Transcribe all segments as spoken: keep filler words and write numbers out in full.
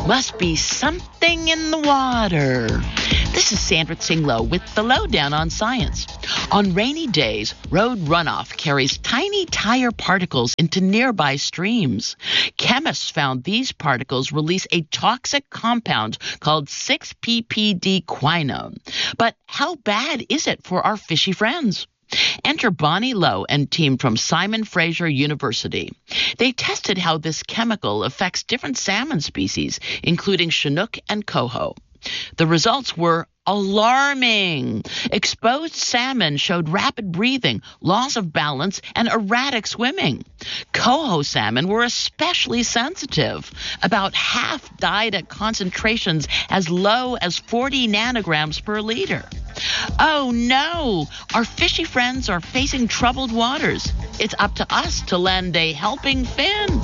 Must be something in the water. This is Sandra Tsinglow with the Lowdown on Science. On rainy days, road runoff carries tiny tire particles into nearby streams. Chemists found these particles release a toxic compound called six P P D quinone. But how bad is it for our fishy friends? Enter Bonnie Lowe and team from Simon Fraser University. They tested how this chemical affects different salmon species, including Chinook and coho. The results were alarming. Exposed salmon showed rapid breathing, loss of balance, and erratic swimming. Coho salmon were especially sensitive. About half died at concentrations as low as forty nanograms per liter. Oh no! Our fishy friends are facing troubled waters. It's up to us to lend a helping fin.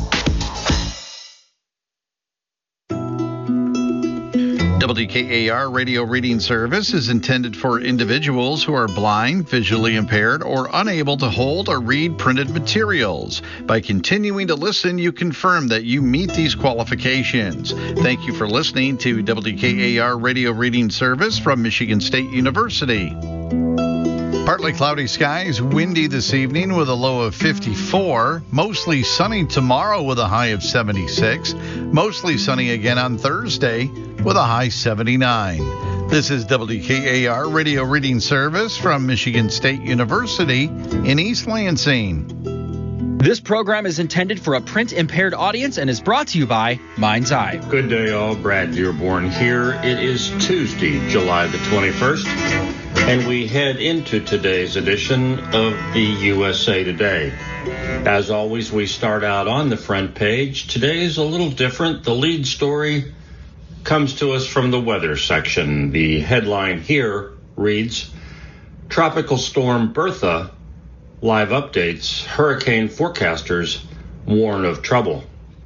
W K A R Radio Reading Service is intended for individuals who are blind, visually impaired, or unable to hold or read printed materials. By continuing to listen, you confirm that you meet these qualifications. Thank you for listening to W K A R Radio Reading Service from Michigan State University. Partly cloudy skies, windy this evening with a low of fifty-four. Mostly sunny tomorrow with a high of seventy-six. Mostly sunny again on Thursday with a high seventy-nine. This is W K A R Radio Reading Service from Michigan State University in East Lansing. This program is intended for a print-impaired audience and is brought to you by Mind's Eye. Good day, all. Brad Dearborn here. It is Tuesday, July the twenty-first, and we head into today's edition of the U S A Today. As always, we start out on the front page. Today is a little different. The lead story comes to us from the weather section. The headline here reads, Tropical Storm Bertha, live updates, hurricane forecasters warn of trouble.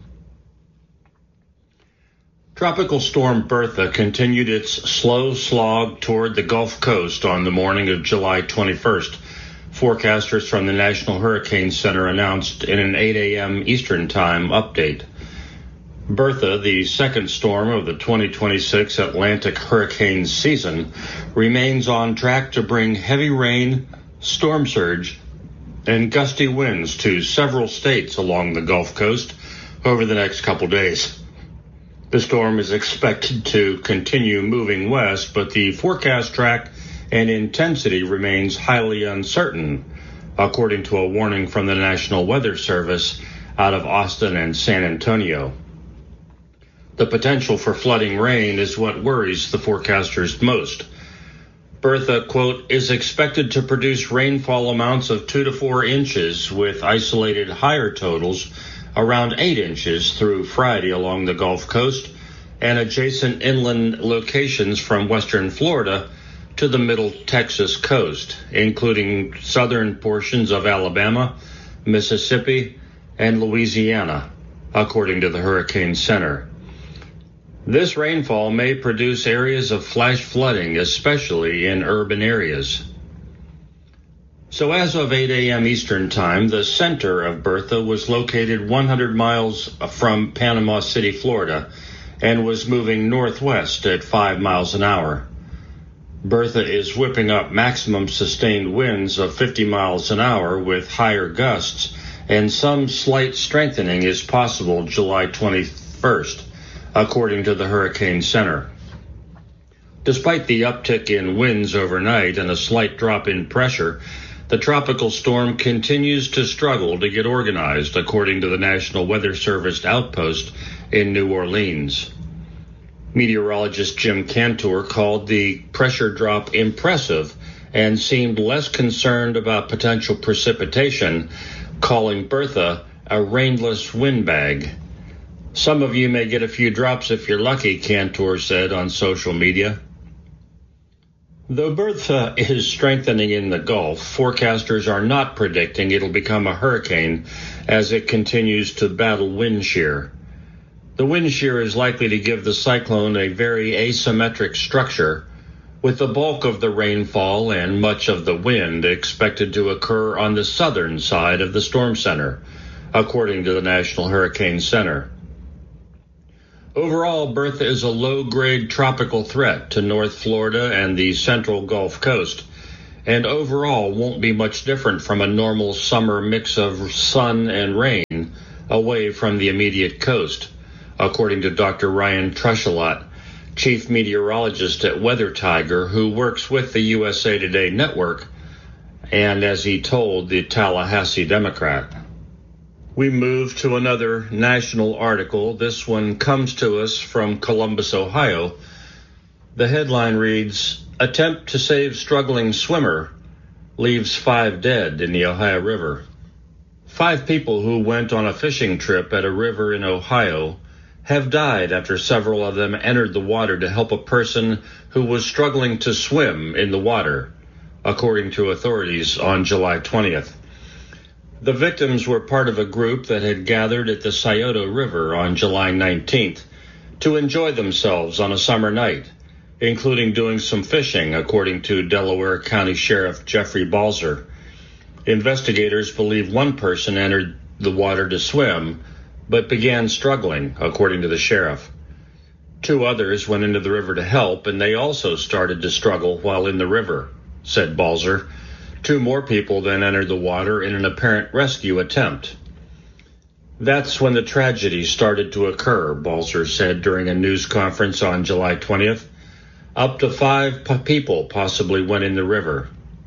Tropical Storm Bertha continued its slow slog toward the Gulf Coast on the morning of July twenty-first. Forecasters from the National Hurricane Center announced in an eight a.m. Eastern Time update. Bertha, the second storm of the twenty twenty-six Atlantic hurricane season, remains on track to bring heavy rain, storm surge, and gusty winds to several states along the Gulf Coast over the next couple days. The storm is expected to continue moving west, but the forecast track and intensity remains highly uncertain, according to a warning from the National Weather Service out of Austin and San Antonio. The potential for flooding rain is what worries the forecasters most. Bertha, quote, is expected to produce rainfall amounts of two to four inches with isolated higher totals around eight inches through Friday along the Gulf Coast and adjacent inland locations from western Florida to the middle Texas coast, including southern portions of Alabama, Mississippi, and Louisiana, according to the Hurricane Center. This rainfall may produce areas of flash flooding, especially in urban areas. So as of eight a.m. Eastern Time, the center of Bertha was located one hundred miles from Panama City, Florida, and was moving northwest at five miles an hour. Bertha is whipping up maximum sustained winds of fifty miles an hour with higher gusts, and some slight strengthening is possible July twenty-first, according to the Hurricane Center. Despite the uptick in winds overnight and a slight drop in pressure, the tropical storm continues to struggle to get organized, according to the National Weather Service outpost in New Orleans. Meteorologist Jim Cantor called the pressure drop impressive and seemed less concerned about potential precipitation, calling Bertha a rainless windbag. Some of you may get a few drops if you're lucky, Cantor said on social media. Though Bertha is strengthening in the Gulf, forecasters are not predicting it'll become a hurricane as it continues to battle wind shear. The wind shear is likely to give the cyclone a very asymmetric structure, with the bulk of the rainfall and much of the wind expected to occur on the southern side of the storm center, according to the National Hurricane Center. Overall, Bertha is a low-grade tropical threat to North Florida and the central Gulf Coast, and overall won't be much different from a normal summer mix of sun and rain away from the immediate coast, according to Doctor Ryan Truschelot, chief meteorologist at Weather Tiger, who works with the U S A Today network, and as he told the Tallahassee Democrat. We move to another national article. This one comes to us from Columbus, Ohio. The headline reads, "Attempt to save struggling swimmer leaves five dead in the Ohio River." Five people who went on a fishing trip at a river in Ohio have died after several of them entered the water to help a person who was struggling to swim in the water, according to authorities on July twentieth. The victims were part of a group that had gathered at the Scioto River on July nineteenth to enjoy themselves on a summer night, including doing some fishing, according to Delaware County Sheriff Jeffrey Balzer. Investigators believe one person entered the water to swim, but began struggling, according to the sheriff. Two others went into the river to help, and they also started to struggle while in the river, said Balzer. Two more people then entered the water in an apparent rescue attempt. That's when the tragedy started to occur, Balzer said during a news conference on July twentieth. Up to five p- people possibly went in the river.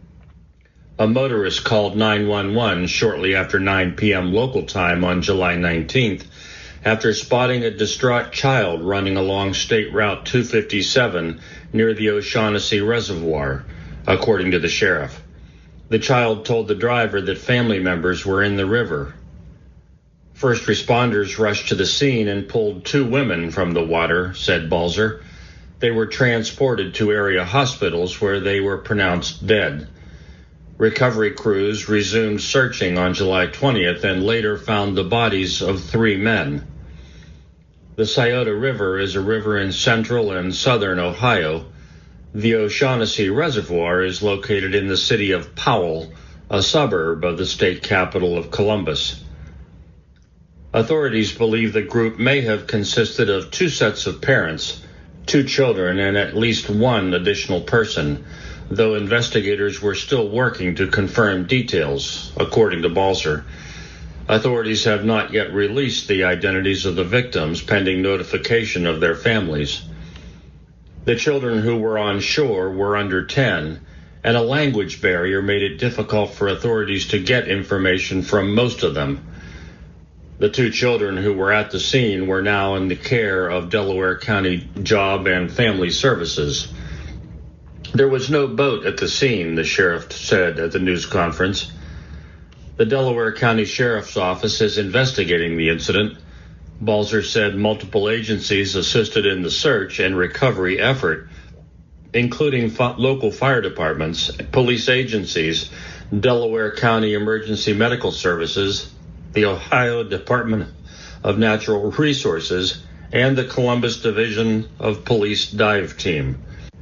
A motorist called nine one one shortly after nine p.m. local time on July nineteenth after spotting a distraught child running along State Route two fifty-seven near the O'Shaughnessy Reservoir, according to the sheriff. The child told the driver that family members were in the river. First responders rushed to the scene and pulled two women from the water, said Balzer. They were transported to area hospitals where they were pronounced dead. Recovery crews resumed searching on July twentieth and later found the bodies of three men. The Scioto River is a river in central and southern Ohio. The O'Shaughnessy Reservoir is located in the city of Powell, a suburb of the state capital of Columbus. Authorities believe the group may have consisted of two sets of parents, two children, and at least one additional person, though investigators were still working to confirm details, according to Balzer. Authorities have not yet released the identities of the victims, pending notification of their families. The children who were on shore were under ten, and a language barrier made it difficult for authorities to get information from most of them. The two children who were at the scene were now in the care of Delaware County Job and Family Services. There was no boat at the scene, the sheriff said at the news conference. The Delaware County Sheriff's Office is investigating the incident. Balzer said multiple agencies assisted in the search and recovery effort, including fo- local fire departments, police agencies, Delaware County Emergency Medical Services, the Ohio Department of Natural Resources, and the Columbus Division of Police Dive Team.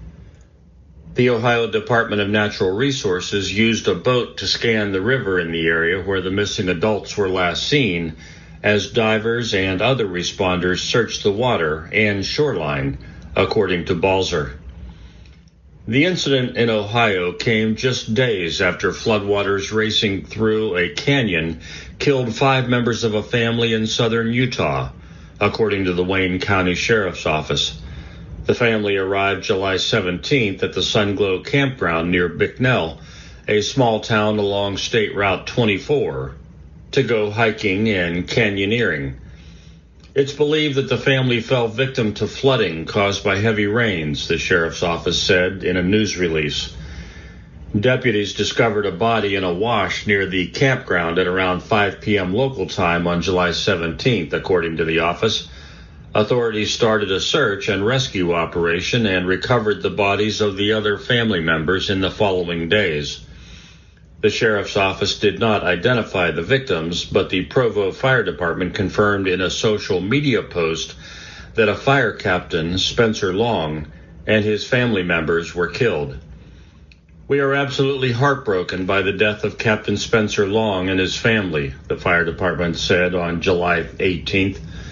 The Ohio Department of Natural Resources used a boat to scan the river in the area where the missing adults were last seen, as divers and other responders searched the water and shoreline, according to Balzer. The incident in Ohio came just days after floodwaters racing through a canyon killed five members of a family in southern Utah, according to the Wayne County Sheriff's Office. The family arrived July seventeenth at the Sunglow Campground near Bicknell, a small town along State Route twenty-four, to go hiking and canyoneering. It's believed that the family fell victim to flooding caused by heavy rains, the sheriff's office said in a news release. Deputies discovered a body in a wash near the campground at around five p.m. local time on July seventeenth, according to the office. Authorities started a search and rescue operation and recovered the bodies of the other family members in the following days. The sheriff's office did not identify the victims, but the Provo Fire Department confirmed in a social media post that a fire captain, Spencer Long, and his family members were killed. We are absolutely heartbroken by the death of Captain Spencer Long and his family, the fire department said on July eighteenth.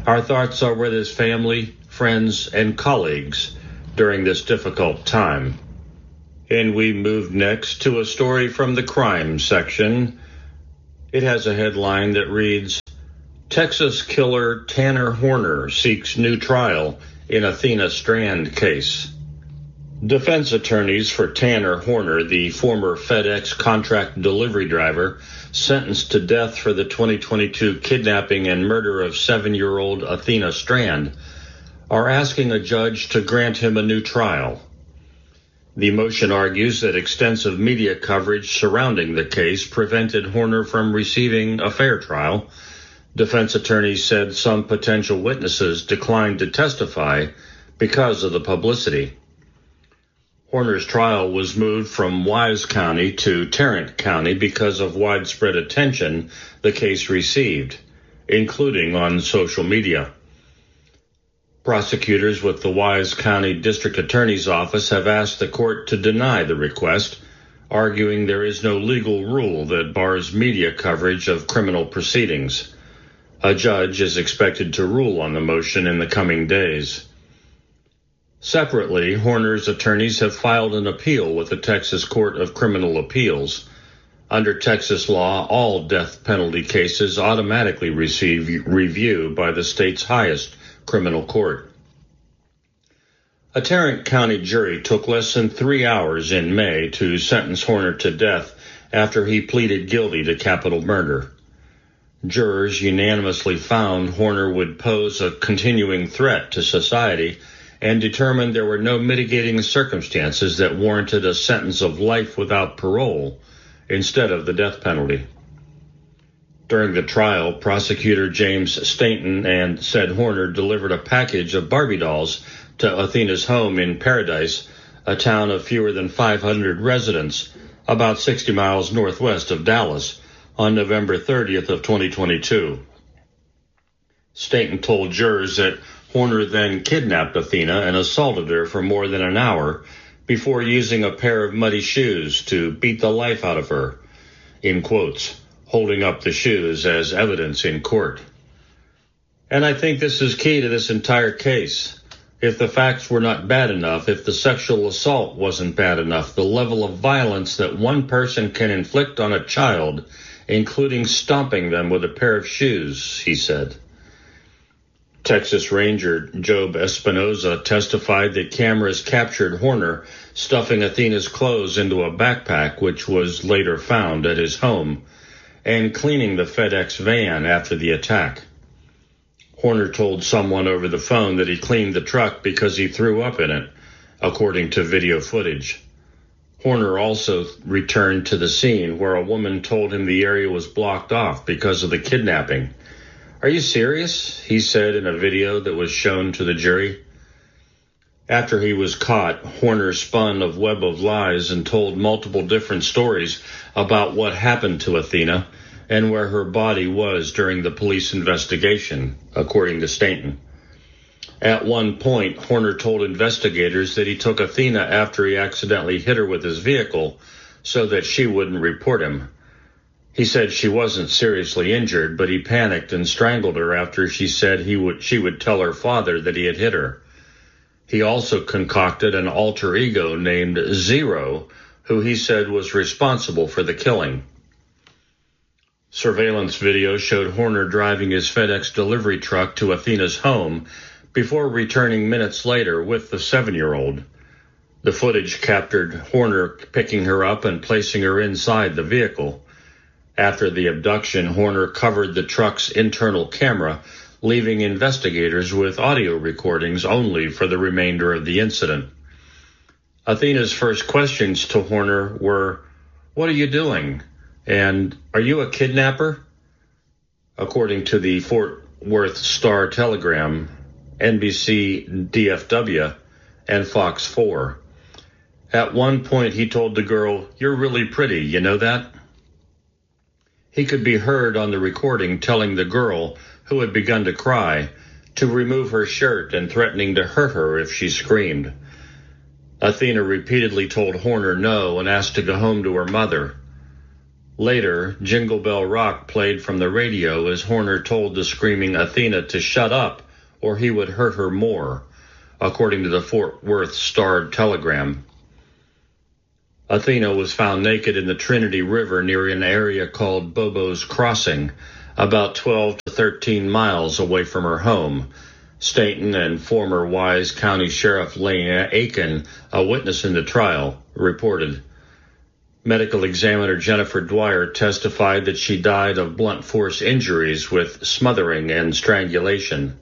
Our thoughts are with his family, friends, and colleagues during this difficult time. And we move next to a story from the crime section. It has a headline that reads, Texas killer Tanner Horner seeks new trial in Athena Strand case. Defense attorneys for Tanner Horner, the former FedEx contract delivery driver, sentenced to death for the twenty twenty-two kidnapping and murder of seven-year-old Athena Strand, are asking a judge to grant him a new trial. The motion argues that extensive media coverage surrounding the case prevented Horner from receiving a fair trial. Defense attorneys said some potential witnesses declined to testify because of the publicity. Horner's trial was moved from Wise County to Tarrant County because of widespread attention the case received, including on social media. Prosecutors with the Wise County District Attorney's Office have asked the court to deny the request, arguing there is no legal rule that bars media coverage of criminal proceedings. A judge is expected to rule on the motion in the coming days. Separately, Horner's attorneys have filed an appeal with the Texas Court of Criminal Appeals. Under Texas law, all death penalty cases automatically receive review by the state's highest criminal court. A Tarrant County jury took less than three hours in May to sentence Horner to death after he pleaded guilty to capital murder. Jurors unanimously found Horner would pose a continuing threat to society and determined there were no mitigating circumstances that warranted a sentence of life without parole instead of the death penalty. During the trial, prosecutor James Stainton and said Horner delivered a package of Barbie dolls to Athena's home in Paradise, a town of fewer than five hundred residents, about sixty miles northwest of Dallas, on November thirtieth of twenty twenty-two. Stainton told jurors that Horner then kidnapped Athena and assaulted her for more than an hour before using a pair of muddy shoes to beat the life out of her, in quotes, holding up the shoes as evidence in court. And I think this is key to this entire case. If the facts were not bad enough, if the sexual assault wasn't bad enough, the level of violence that one person can inflict on a child, including stomping them with a pair of shoes, he said. Texas Ranger Job Espinoza testified that cameras captured Horner stuffing Athena's clothes into a backpack, which was later found at his home, and cleaning the FedEx van after the attack. Horner told someone over the phone that he cleaned the truck because he threw up in it, according to video footage. Horner also returned to the scene where a woman told him the area was blocked off because of the kidnapping. "Are you serious?" he said in a video that was shown to the jury. After he was caught, Horner spun a web of lies and told multiple different stories about what happened to Athena and where her body was during the police investigation, according to Stainton. At one point, Horner told investigators that he took Athena after he accidentally hit her with his vehicle so that she wouldn't report him. He said she wasn't seriously injured, but he panicked and strangled her after she said he would she would tell her father that he had hit her. He also concocted an alter ego named Zero, who he said was responsible for the killing. Surveillance video showed Horner driving his FedEx delivery truck to Athena's home before returning minutes later with the seven-year-old. The footage captured Horner picking her up and placing her inside the vehicle. After the abduction, Horner covered the truck's internal camera, leaving investigators with audio recordings only for the remainder of the incident. Athena's first questions to Horner were, "What are you doing?" and "Are you a kidnapper?" According to the Fort Worth Star-Telegram, N B C, D F W, and Fox four. At one point, he told the girl, "You're really pretty, you know that?" He could be heard on the recording telling the girl, who had begun to cry, to remove her shirt and threatening to hurt her if she screamed. Athena repeatedly told Horner no and asked to go home to her mother. Later, Jingle Bell Rock played from the radio as Horner told the screaming Athena to shut up or he would hurt her more, according to the Fort Worth Star-Telegram. Athena was found naked in the Trinity River near an area called Bobo's Crossing, about twelve to thirteen miles away from her home. Staunton and former Wise County Sheriff Lane Aiken, a witness in the trial, reported. Medical examiner Jennifer Dwyer testified that she died of blunt force injuries with smothering and strangulation.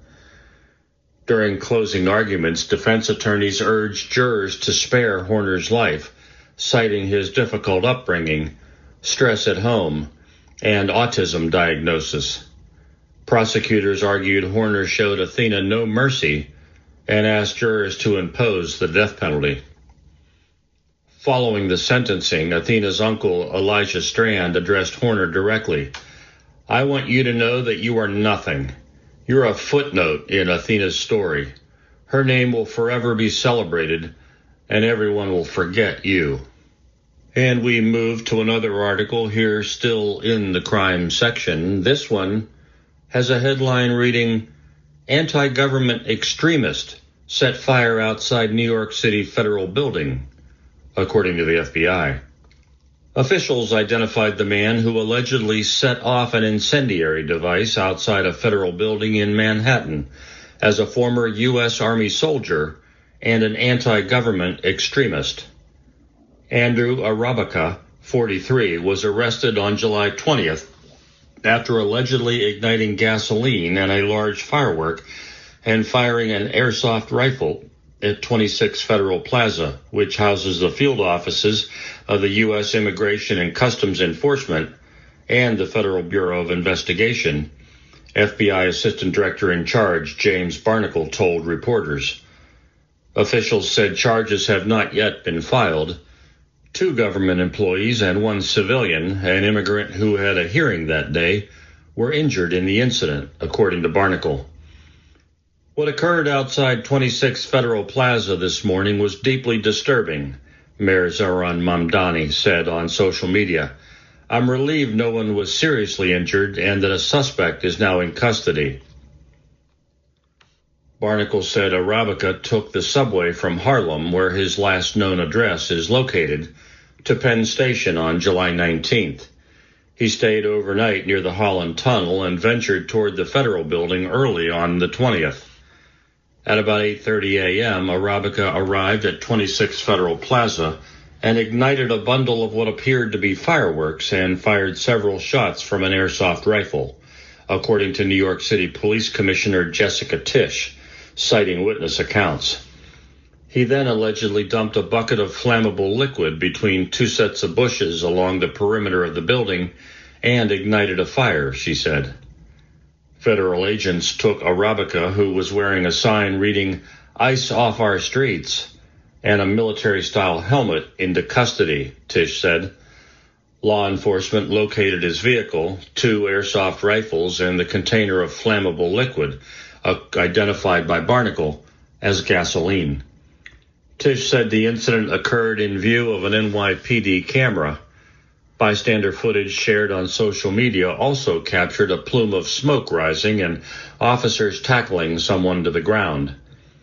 During closing arguments, defense attorneys urged jurors to spare Horner's life, citing his difficult upbringing, stress at home, and autism diagnosis. Prosecutors argued Horner showed Athena no mercy and asked jurors to impose the death penalty. Following the sentencing, Athena's uncle, Elijah Strand, addressed Horner directly. "I want you to know that you are nothing. You're a footnote in Athena's story. Her name will forever be celebrated, and everyone will forget you." And we move to another article here, still in the crime section. This one has a headline reading, "Anti-Government Extremist Set Fire Outside New York City Federal Building," according to the F B I. Officials identified the man who allegedly set off an incendiary device outside a federal building in Manhattan as a former U S Army soldier and an anti-government extremist. Andrew Arabica, forty-three, was arrested on July twentieth after allegedly igniting gasoline and a large firework and firing an airsoft rifle at twenty-six Federal Plaza, which houses the field offices of the U S Immigration and Customs Enforcement and the Federal Bureau of Investigation, F B I Assistant Director in Charge James Barnacle told reporters. Officials said charges have not yet been filed. Two government employees and one civilian, an immigrant who had a hearing that day, were injured in the incident, according to Barnacle. What occurred outside twenty-six Federal Plaza this morning was deeply disturbing, Mayor Zohran Mamdani said on social media. "I'm relieved no one was seriously injured and that a suspect is now in custody." Barnacle said Arabica took the subway from Harlem, where his last known address is located, to Penn Station on July nineteenth. He stayed overnight near the Holland Tunnel and ventured toward the Federal Building early on the twentieth. At about eight thirty a.m., Arabica arrived at twenty-six Federal Plaza and ignited a bundle of what appeared to be fireworks and fired several shots from an airsoft rifle, according to New York City Police Commissioner Jessica Tisch, citing witness accounts. He then allegedly dumped a bucket of flammable liquid between two sets of bushes along the perimeter of the building and ignited a fire, she said. Federal agents took Arabica, who was wearing a sign reading, "Ice off our streets," and a military-style helmet, into custody, Tisch said. Law enforcement located his vehicle, two airsoft rifles, and the container of flammable liquid, uh, identified by Barnacle as gasoline. Tisch said the incident occurred in view of an N Y P D camera. Bystander footage shared on social media also captured a plume of smoke rising and officers tackling someone to the ground.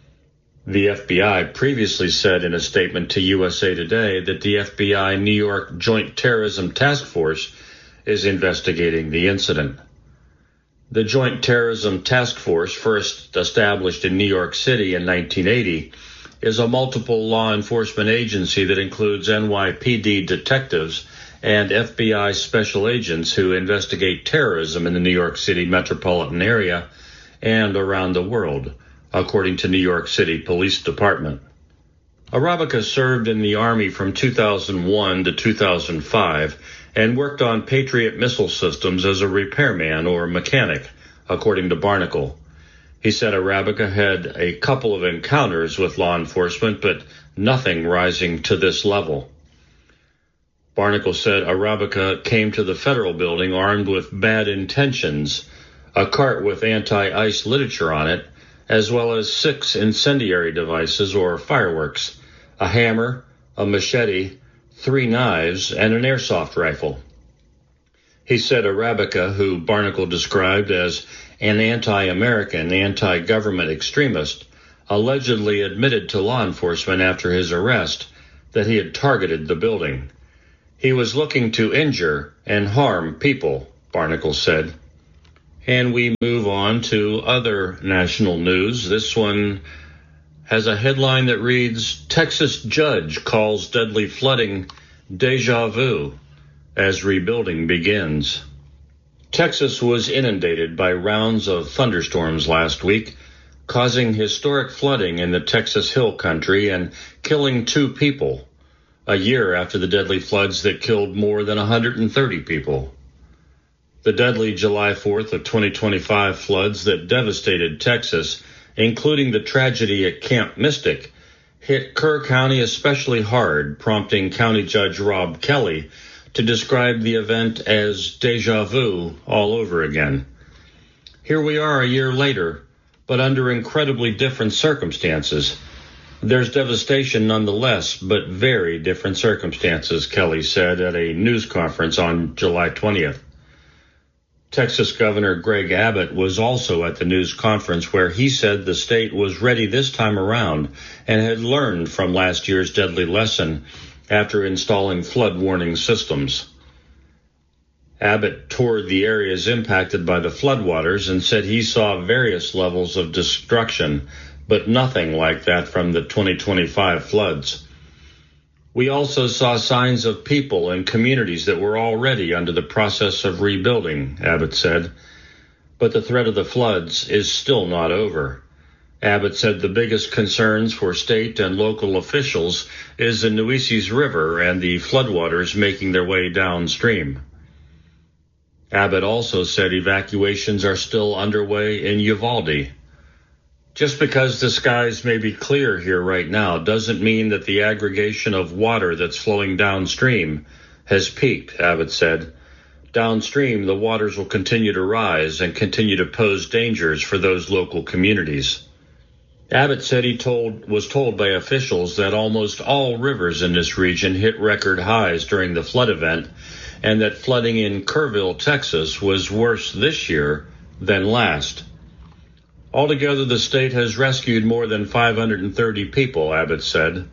The F B I previously said in a statement to U S A Today that the F B I New York Joint Terrorism Task Force is investigating the incident. The Joint Terrorism Task Force, first established in New York City in nineteen eighty, is a multiple law enforcement agency that includes N Y P D detectives and F B I special agents who investigate terrorism in the New York City metropolitan area and around the world, according to New York City Police Department. Arabica served in the Army from two thousand one to two thousand five and worked on Patriot missile systems as a repairman or mechanic, according to Barnacle. He said Arabica had a couple of encounters with law enforcement, but nothing rising to this level. Barnacle said Arabica came to the Federal Building armed with bad intentions, a cart with anti-ICE literature on it, as well as six incendiary devices or fireworks, a hammer, a machete, three knives, and an airsoft rifle. He said Arabica, who Barnacle described as an anti-American, anti-government extremist, allegedly admitted to law enforcement after his arrest that he had targeted the building. He was looking to injure and harm people, Barnacle said. And we move on to other national news. This one has a headline that reads, Texas judge calls deadly flooding deja vu as rebuilding begins. Texas was inundated by rounds of thunderstorms last week, causing historic flooding in the Texas Hill Country and killing two people, a year after the deadly floods that killed more than one hundred thirty people. The deadly July fourth of twenty twenty-five floods that devastated Texas, including the tragedy at Camp Mystic, hit Kerr County especially hard, prompting County Judge Rob Kelly to describe the event as deja vu all over again. Here we are a year later, but under incredibly different circumstances. There's devastation nonetheless, but very different circumstances, Kelly said at a news conference on July twentieth. Texas Governor Greg Abbott was also at the news conference where he said the state was ready this time around and had learned from last year's deadly lesson after installing flood warning systems. Abbott toured the areas impacted by the floodwaters and said he saw various levels of destruction, but nothing like that from the twenty twenty-five floods. We also saw signs of people and communities that were already under the process of rebuilding, Abbott said. But the threat of the floods is still not over. Abbott said the biggest concerns for state and local officials is the Nueces River and the floodwaters making their way downstream. Abbott also said evacuations are still underway in Uvalde. Just because the skies may be clear here right now doesn't mean that the aggregation of water that's flowing downstream has peaked, Abbott said. Downstream, the waters will continue to rise and continue to pose dangers for those local communities. Abbott said he told was told by officials that almost all rivers in this region hit record highs during the flood event, and that flooding in Kerrville, Texas, was worse this year than last. Altogether, the state has rescued more than five hundred thirty people, Abbott said.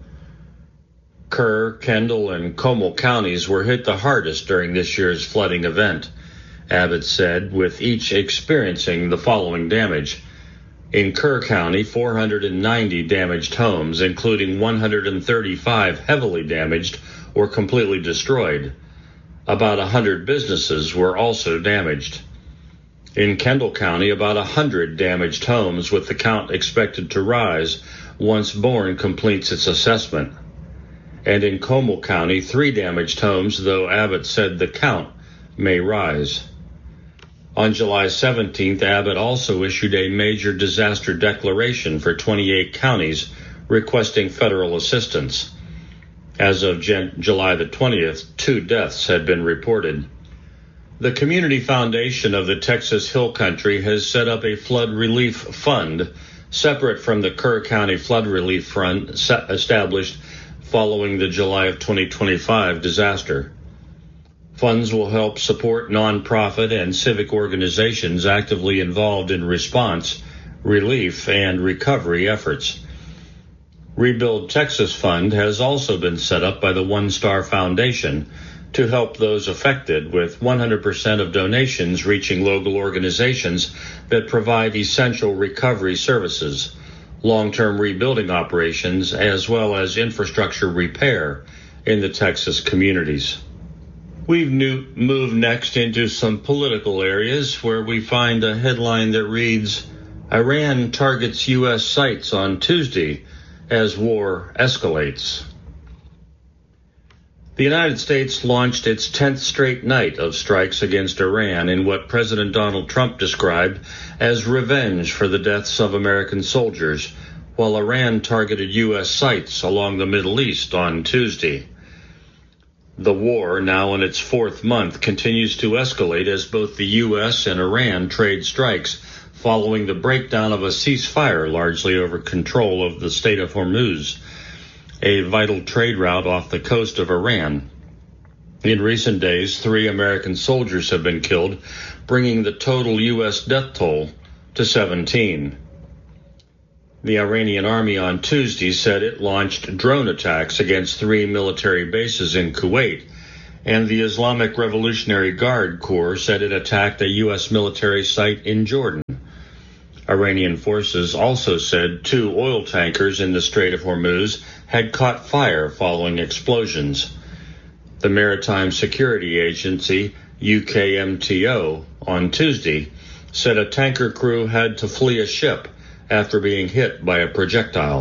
Kerr, Kendall, and Comal counties were hit the hardest during this year's flooding event, Abbott said, with each experiencing the following damage. In Kerr County, four hundred ninety damaged homes, including one hundred thirty-five heavily damaged or completely destroyed. About one hundred businesses were also damaged. In Kendall County, about one hundred damaged homes, with the count expected to rise once Bourne completes its assessment. And in Comal County, three damaged homes, though Abbott said the count may rise. On July seventeenth, Abbott also issued a major disaster declaration for twenty-eight counties requesting federal assistance. As of Jan- July the twentieth, two deaths had been reported. The Community Foundation of the Texas Hill Country has set up a flood relief fund separate from the Kerr County Flood Relief Fund established following the July of twenty twenty-five disaster. Funds will help support nonprofit and civic organizations actively involved in response, relief, and recovery efforts. Rebuild Texas Fund has also been set up by the One Star Foundation to help those affected, with one hundred percent of donations reaching local organizations that provide essential recovery services, long-term rebuilding operations, as well as infrastructure repair in the Texas communities. We've new, moved next into some political areas where we find a headline that reads, Iran targets U S sites on Tuesday as war escalates. The United States launched its tenth straight night of strikes against Iran in what President Donald Trump described as revenge for the deaths of American soldiers, while Iran targeted U S sites along the Middle East on Tuesday. The war, now in its fourth month, continues to escalate as both the U S and Iran trade strikes following the breakdown of a ceasefire largely over control of the Strait of Hormuz, a vital trade route off the coast of Iran. In recent days, three American soldiers have been killed, bringing the total U S death toll to seventeen. The Iranian army on Tuesday said it launched drone attacks against three military bases in Kuwait, and the Islamic Revolutionary Guard Corps said it attacked a U S military site in Jordan. Iranian forces also said two oil tankers in the Strait of Hormuz had caught fire following explosions. The Maritime Security Agency, U K M T O, on Tuesday said a tanker crew had to flee a ship after being hit by a projectile.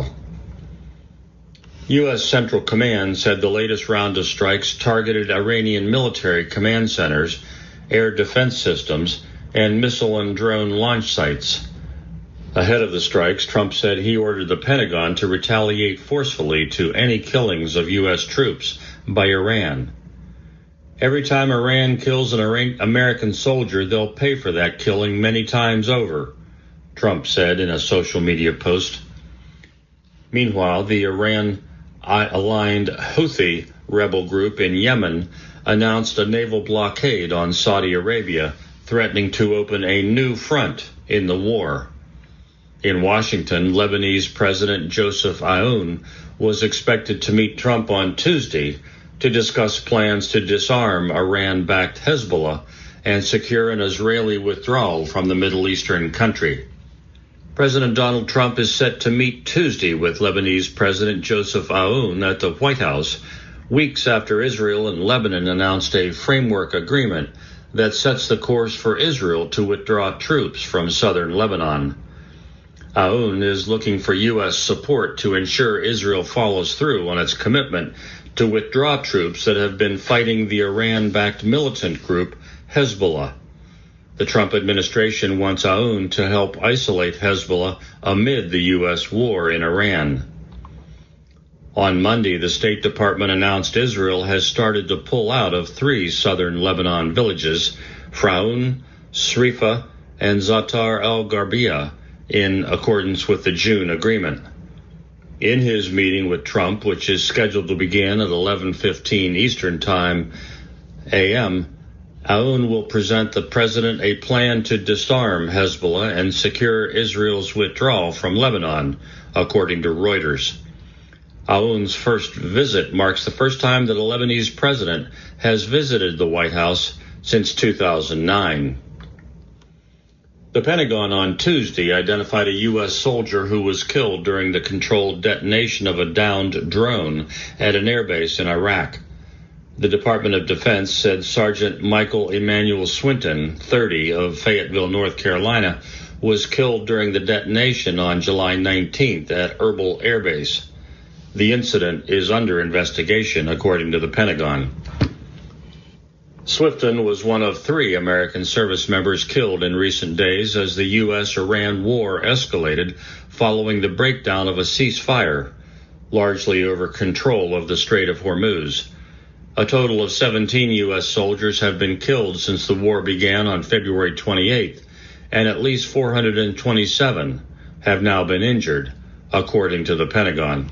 U S Central Command said the latest round of strikes targeted Iranian military command centers, air defense systems, and missile and drone launch sites. Ahead of the strikes, Trump said he ordered the Pentagon to retaliate forcefully to any killings of U S troops by Iran. Every time Iran kills an American soldier, they'll pay for that killing many times over, Trump said in a social media post. Meanwhile, the Iran-aligned Houthi rebel group in Yemen announced a naval blockade on Saudi Arabia, threatening to open a new front in the war. In Washington, Lebanese President Joseph Aoun was expected to meet Trump on Tuesday to discuss plans to disarm Iran-backed Hezbollah and secure an Israeli withdrawal from the Middle Eastern country. President Donald Trump is set to meet Tuesday with Lebanese President Joseph Aoun at the White House, weeks after Israel and Lebanon announced a framework agreement that sets the course for Israel to withdraw troops from southern Lebanon. Aoun is looking for U S support to ensure Israel follows through on its commitment to withdraw troops that have been fighting the Iran-backed militant group Hezbollah. The Trump administration wants Aoun to help isolate Hezbollah amid the U S war in Iran. On Monday, the State Department announced Israel has started to pull out of three southern Lebanon villages, Fraun, Srifa, and Zatar al-Gharbia, in accordance with the June agreement. In his meeting with Trump, which is scheduled to begin at eleven fifteen Eastern Time A M, Aoun will present the president a plan to disarm Hezbollah and secure Israel's withdrawal from Lebanon, according to Reuters. Aoun's first visit marks the first time that a Lebanese president has visited the White House since two thousand nine. The Pentagon on Tuesday identified a U S soldier who was killed during the controlled detonation of a downed drone at an airbase in Iraq. The Department of Defense said Sergeant Michael Emmanuel Swinton, thirty, of Fayetteville, North Carolina, was killed during the detonation on July nineteenth at Erbil Air Base. The incident is under investigation, according to the Pentagon. Swinton was one of three American service members killed in recent days as the U S Iran war escalated following the breakdown of a ceasefire, largely over control of the Strait of Hormuz. A total of seventeen U S soldiers have been killed since the war began on February twenty-eighth, and at least four hundred twenty-seven have now been injured, according to the Pentagon.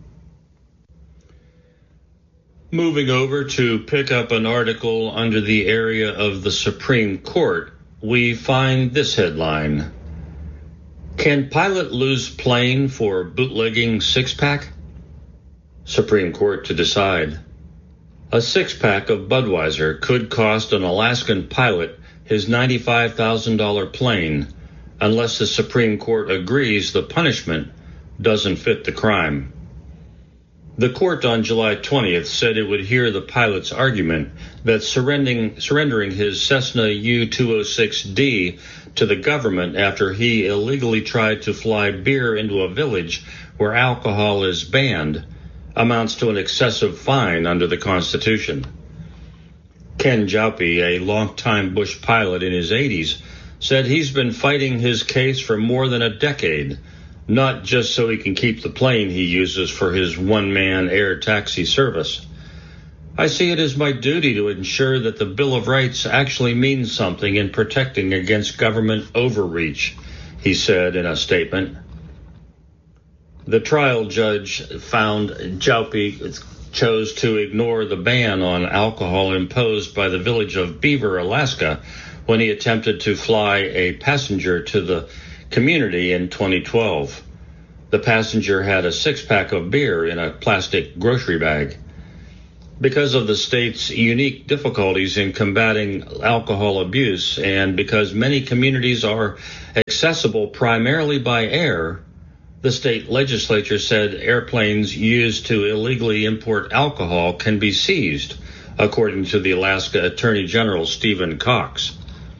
Moving over to pick up an article under the area of the Supreme Court, we find this headline: Can pilot lose plane for bootlegging six-pack? Supreme Court to decide. A six-pack of Budweiser could cost an Alaskan pilot his ninety-five thousand dollars plane unless the Supreme Court agrees the punishment doesn't fit the crime. The court on July twentieth said it would hear the pilot's argument that surrendering, surrendering his Cessna U two oh six D to the government after he illegally tried to fly beer into a village where alcohol is banned amounts to an excessive fine under the Constitution. Ken Jaupe, a longtime Bush pilot in his eighties, said he's been fighting his case for more than a decade, not just so he can keep the plane he uses for his one-man air taxi service. I see it as my duty to ensure that the Bill of Rights actually means something in protecting against government overreach, he said in a statement. The trial judge found Jaupe, chose to ignore the ban on alcohol imposed by the village of Beaver, Alaska, when he attempted to fly a passenger to the community in twenty twelve. The passenger had a six-pack of beer in a plastic grocery bag. Because of the state's unique difficulties in combating alcohol abuse, and because many communities are accessible primarily by air, the state legislature said airplanes used to illegally import alcohol can be seized, according to the Alaska Attorney General Stephen Cox.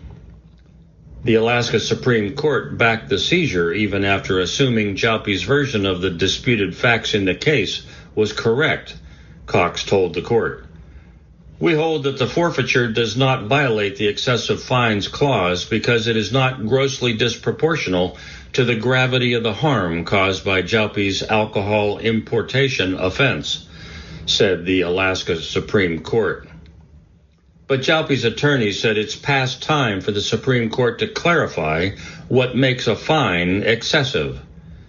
The Alaska Supreme Court backed the seizure even after assuming Jalpe's version of the disputed facts in the case was correct, Cox told the court. We hold that the forfeiture does not violate the excessive fines clause because it is not grossly disproportional to the gravity of the harm caused by Jalpe's alcohol importation offense, said the Alaska Supreme Court. But Jalpe's attorney said it's past time for the Supreme Court to clarify what makes a fine excessive.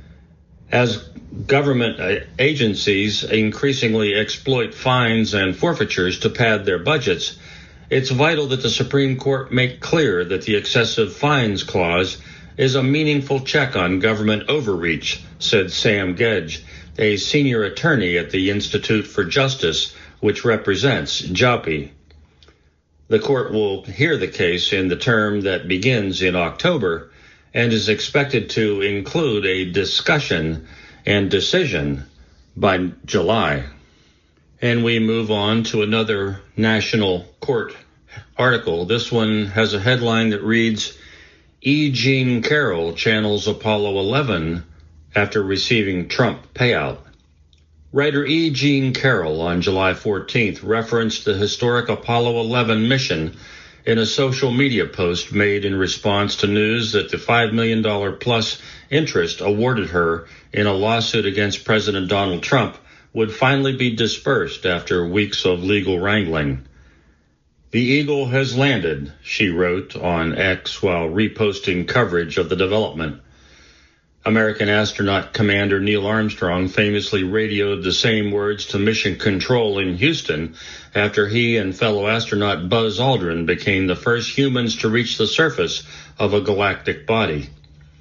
As government agencies increasingly exploit fines and forfeitures to pad their budgets, it's vital that the Supreme Court make clear that the excessive fines clause is a meaningful check on government overreach, said Sam Gedge, a senior attorney at the Institute for Justice, which represents Jalpe. The court will hear the case in the term that begins in October and is expected to include a discussion and decision by July. And we move on to another national court article. This one has a headline that reads, E. Jean Carroll channels Apollo eleven after receiving Trump payout. Writer E. Jean Carroll on July fourteenth referenced the historic Apollo eleven mission in a social media post made in response to news that the five million dollars plus interest awarded her in a lawsuit against President Donald Trump would finally be dispersed after weeks of legal wrangling. The Eagle has landed, she wrote on X while reposting coverage of the development. American astronaut Commander Neil Armstrong famously radioed the same words to Mission Control in Houston after he and fellow astronaut Buzz Aldrin became the first humans to reach the surface of a galactic body.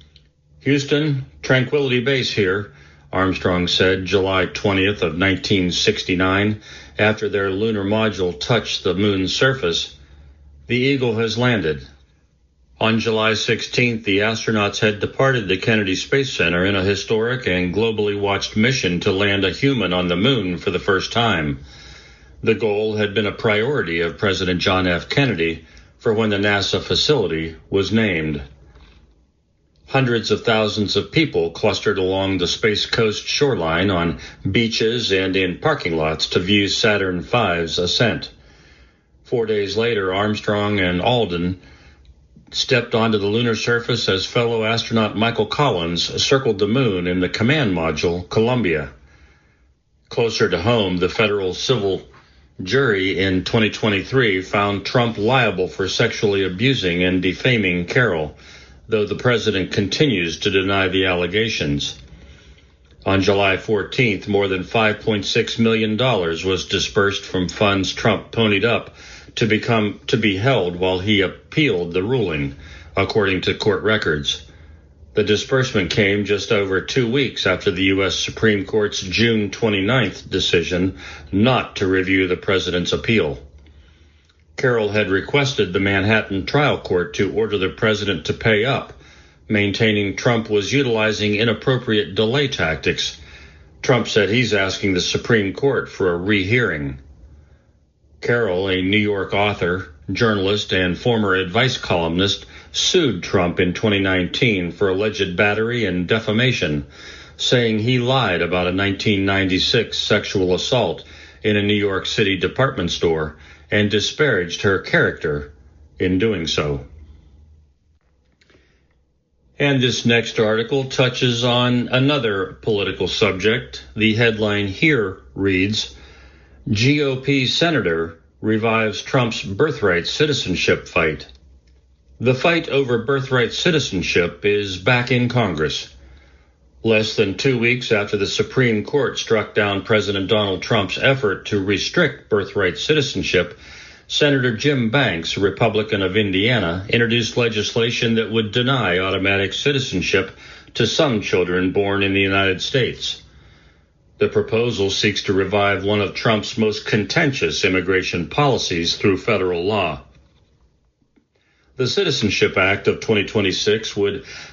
Houston, Tranquility Base here, Armstrong said July twentieth of nineteen sixty-nine after their lunar module touched the moon's surface. The Eagle has landed. On July sixteenth, the astronauts had departed the Kennedy Space Center in a historic and globally watched mission to land a human on the moon for the first time. The goal had been a priority of President John F. Kennedy for when the NASA facility was named. Hundreds of thousands of people clustered along the Space Coast shoreline on beaches and in parking lots to view Saturn V's ascent. Four days later, Armstrong and Aldrin stepped onto the lunar surface as fellow astronaut Michael Collins circled the moon in the command module Columbia. Closer to home, the federal civil jury in twenty twenty-three found Trump liable for sexually abusing and defaming Carroll, though the president continues to deny the allegations. On July fourteenth, more than five point six million dollars was dispersed from funds Trump ponied up to become to be held while he appealed the ruling, according to court records. The disbursement came just over two weeks after the U S Supreme Court's June twenty-ninth decision not to review the president's appeal. Carroll had requested the Manhattan trial court to order the president to pay up, maintaining Trump was utilizing inappropriate delay tactics. Trump said he's asking the Supreme Court for a rehearing. Carroll, a New York author, journalist, and former advice columnist, sued Trump in twenty nineteen for alleged battery and defamation, saying he lied about a nineteen ninety-six sexual assault in a New York City department store and disparaged her character in doing so. And this next article touches on another political subject. The headline here reads, G O P Senator revives Trump's birthright citizenship fight. The fight over birthright citizenship is back in Congress. Less than two weeks after the Supreme Court struck down President Donald Trump's effort to restrict birthright citizenship, Senator Jim Banks, a Republican of Indiana, introduced legislation that would deny automatic citizenship to some children born in the United States. The proposal seeks to revive one of Trump's most contentious immigration policies through federal law. The Citizenship Act of twenty twenty-six would